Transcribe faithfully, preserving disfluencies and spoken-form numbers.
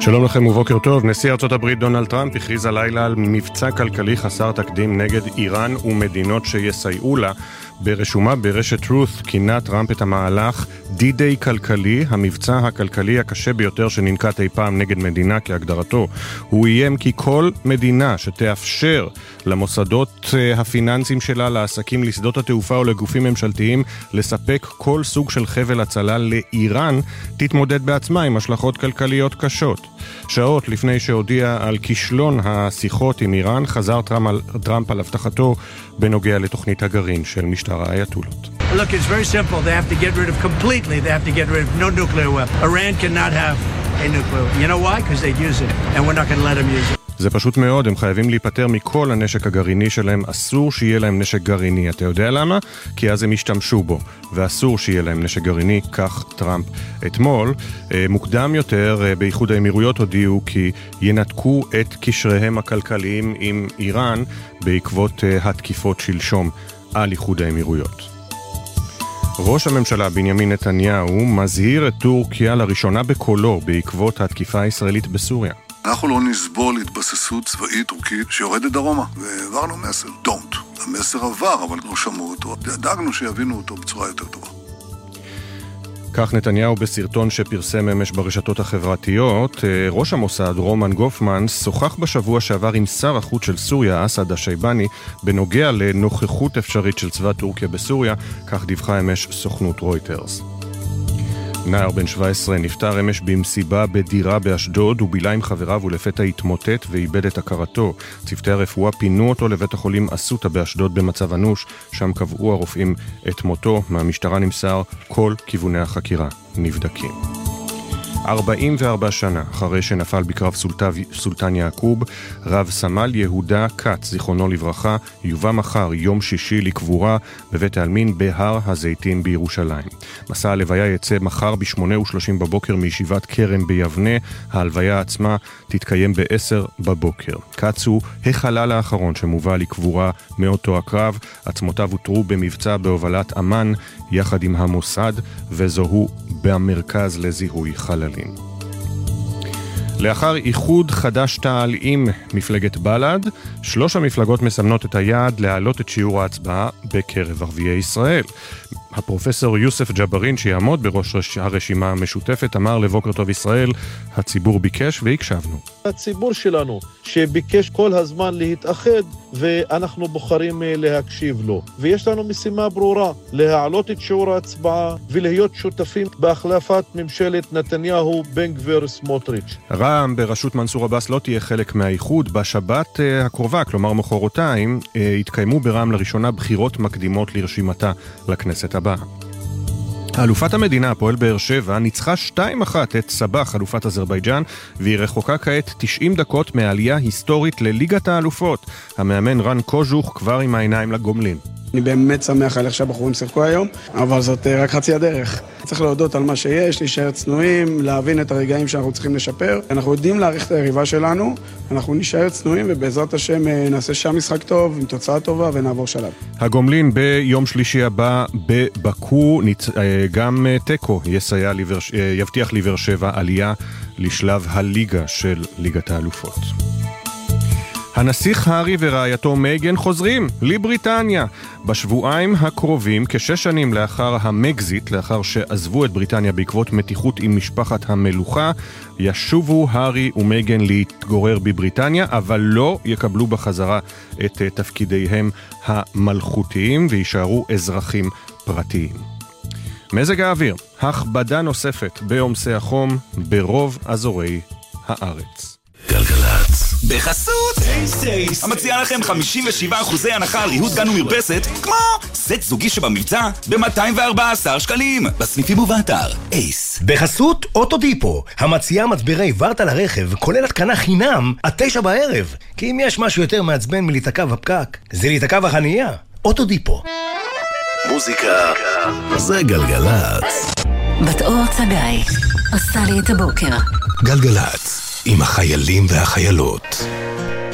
שלום לכם ובוקר טוב. נשיא ארצות הברית דונלד טראמפ הכריז הלילה על מבצע כלכלי חסר תקדים נגד איראן ומדינות שיסייעו לה. ברשומה ברשת truth כינה טראמפ את המהלך די-דיי כלכלי, המבצע הכלכלי הקשה ביותר שננקט אי פעם נגד מדינה כהגדרתו. הוא איים כי כל מדינה שתאפשר למוסדות הפיננסיים שלה, לעסקים, לשדות התעופה או לגופים ממשלתיים לספק כל סוג של חבל הצלה לאיראן, תתמודד בעצמה עם השלכות כלכליות קשות. שעות לפני שהודיע על כישלון השיחות עם איראן, חזר טראמפ על הבטחתו בנוגע לתוכנית הגרעין של משטר האייתולות. Look, it's very simple. They have to get rid of completely. They have to get rid of no nuclear weapon. Iran cannot have a nuclear weapon. You know why? Because they'd use it. And we're not going to let them use it. זה פשוט מאוד, הם חייבים להיפטר מכל הנשק הגרעיני שלהם, אסור שיהיה להם נשק גרעיני. אתה יודע למה? כי אז הם ישתמשו בו, ואסור שיהיה להם נשק גרעיני, כך טראמפ אתמול. מוקדם יותר, באיחוד האמירויות הודיעו כי ינתקו את קשריהם הכלכליים עם איראן, בעקבות התקיפות שלשום על איחוד האמירויות. ראש הממשלה בנימין נתניהו מזהיר את טורקיה לראשונה בקולו, בעקבות התקיפה הישראלית בסוריה. אנחנו לא נסבול התבססות צבאית טורקית שיורדת דרומה, והעברנו מסר, don't. המסר עבר, אבל לא שמעו אותו. דאגנו שיבינו אותו בצורה יותר טובה. כך נתניהו בסרטון שפרסם אמש ברשתות החברתיות. ראש המוסד רומן גופמן שוחח בשבוע שעבר עם שר החוץ של סוריה, אסד השייבני, בנוגע לנוכחות אפשרית של צבא טורקיה בסוריה, כך דיווחה אמש סוכנות רויטרס. נער בן שבע עשרה נפטר אמש במסיבה בדירה באשדוד, ובילה עם חבריו ולפתע התמוטט ואיבד את הכרתו. צוותי הרפואה פינו אותו לבית החולים אסותא באשדוד במצב אנוש, שם קבעו הרופאים את מותו. מהמשטרה נמסר כל כיווני החקירה נבדקים. ארבעים וארבע שנה אחרי שנפל בקרב סולטן, סולטן יעקוב, רב סמל יהודה קץ, זיכרונו לברכה, יובא מחר יום שישי לקבורה בבית העלמין בהר הזיתים בירושלים. מסע הלוויה יצא מחר בשמונה ושלושים בבוקר מישיבת כרם ביבנה. ההלוויה עצמה תתקיים בעשר בבוקר. קץ הוא החלל האחרון שמובא לקבורה מאותו הקרב. עצמותיו הותרו במבצע בהובלת אמן יחד עם המוסד, וזוהו במרכז לזיהוי חללים. לאחר איחוד חדש תע"ל עם מפלגת בל"ד, שלוש המפלגות מסמנות את היעד להעלות את שיעור ההצבעה בקרב ערביי ישראל. הפרופסור יוסף ג'ברין, שיעמוד בראש הרשימה המשותפת, אמר לבוקר טוב ישראל, הציבור ביקש והקשבנו. הציבור שלנו שביקש כל הזמן להתאחד, ואנחנו בוחרים להקשיב לו. ויש לנו משימה ברורה, להעלות את שיעור ההצבעה ולהיות שותפים בהחלפת ממשלת נתניהו בן גביר סמוטריץ'. רע"מ בראשות מנסור עבאס לא תהיה חלק מהאיחוד. בשבת הקרובה, כלומר מחרתיים, יתקיימו ברע"מ לראשונה בחירות מקדימות לרשימתה לכנסת הבאה. אלופת המדינה, הפועל באר שבע, ניצחה שתיים אחת את סבח, אלופת אזרבייג'אן, והיא רחוקה כעת תשעים דקות מעלייה היסטורית לליגת האלופות. המאמן רן קוז'וך כבר עם העיניים לגומלין. אני באמת שמח על איך שהבחורים שיחקו היום, אבל זאת רק חצי הדרך. צריך להודות על מה שיש, להישאר צנועים, להבין את הרגעים שאנחנו צריכים לשפר. אנחנו יודעים להעריך את היריבה שלנו, אנחנו נשאר צנועים ובעזרת השם נעשה שם משחק טוב, עם תוצאה טובה ונעבור שלב. הגומלין ביום שלישי הבא בבקו, גם טקו יסייע, יבטיח לבאר שבע עלייה לשלב הליגה של ליגת האלופות. הנסיך הארי ורעייתו מייגן חוזרים לבריטניה. בשבועיים הקרובים, כשש שנים לאחר המגזיט, לאחר שעזבו את בריטניה בעקבות מתיחות עם משפחת המלוכה, ישובו הארי ומייגן להתגורר בבריטניה, אבל לא יקבלו בחזרה את תפקידיהם המלכותיים וישארו אזרחים פרטיים. מזג האוויר, הכבדה נוספת בעומסי החום ברוב אזורי הארץ. גלגלצ בחסות אייס המציע לכם חמישים ושבעה אחוזי הנחה על ריהוט גן ומרפסת, כמו סט זוגי שבמבצע ב-מאתיים וארבעה עשר שקלים בסניפים ובאתר. אייס. בחסות אוטודיפו, המציעה מצברי ורטה לרכב, כולל התקנה חינם עד תשע בערב. כי אם יש משהו יותר מעצבן מלהתעכב בפקק, זה להתעכב החנייה. אוטודיפו. מוזיקה זה גלגלצ. בת אור צגאי עושה לי את הבוקר. גלגלצ עם החיילים והחיילות.